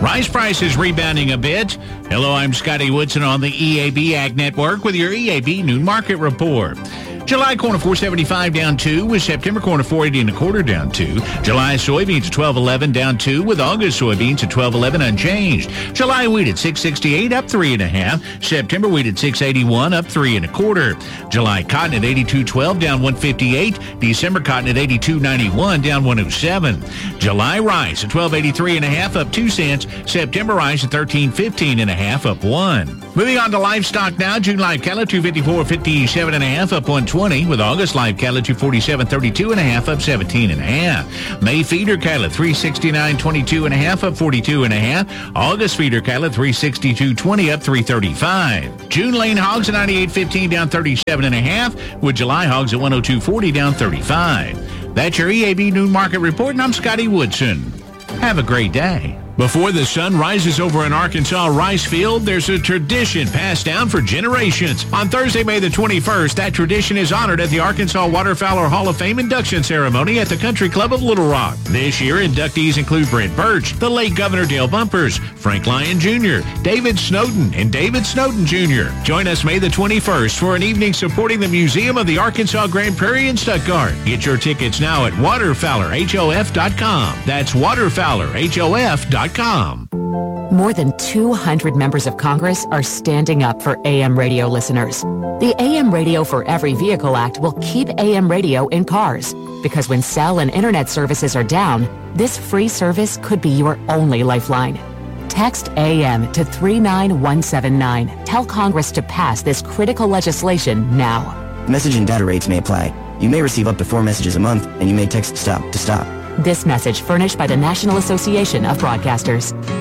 Rice prices rebounding a bit. Hello, I'm Scotty Woodson on the EAB Ag Network with your EAB Noon Market Report. July corn at $4.75 down 2, with September corn at $4.80 down 2. July soybeans at $12.11 down 2, with August soybeans at $12.11 unchanged. July wheat at $6.68 up 3.5. September wheat at $6.81 up 3.25. July cotton at $82.12 down 158. December cotton at $82.91 down 107. July rice at $12.83.5 up 2 cents. September rice at $13.15.5 up 1. Moving on to livestock now. June live cattle $254.57.5 up 120. With August live cattle at $247.32.5 up 17.5. May feeder cattle at $369.22.5 up 42.5. August feeder cattle at $362.20 up 335. June lean hogs at $98.15 down 37.5. With July hogs at $102.40 down 35. That's your EAB Noon Market Report, and I'm Scotty Woodson. Have a great day. Before the sun rises over an Arkansas rice field, there's a tradition passed down for generations. On Thursday, May the 21st, that tradition is honored at the Arkansas Waterfowler Hall of Fame induction ceremony at the Country Club of Little Rock. This year, inductees include Brent Birch, the late Governor Dale Bumpers, Frank Lyon Jr., David Snowden, and David Snowden Jr. Join us May the 21st for an evening supporting the Museum of the Arkansas Grand Prairie in Stuttgart. Get your tickets now at waterfowlerhof.com. That's waterfowlerhof.com. More than 200 members of Congress are standing up for AM radio listeners. The AM Radio for Every Vehicle Act will keep AM radio in cars, because when cell and internet services are down, this free service could be your only lifeline. Text AM to 39179. Tell Congress to pass this critical legislation now. Message and data rates may apply. You may receive up to 4 messages a month, and you may text STOP to stop. This message furnished by the National Association of Broadcasters.